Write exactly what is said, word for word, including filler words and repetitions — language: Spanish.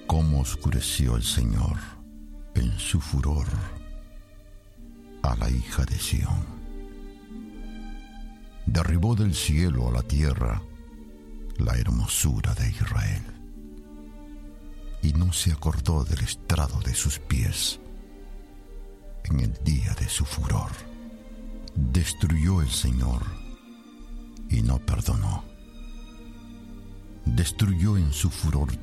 Cómo oscureció el Señor en su furor a la hija de Sión. Derribó del cielo a la tierra la hermosura de Israel, y no se acordó del estrado de sus pies en el día de su furor. Destruyó el Señor y no perdonó. Destruyó en su furor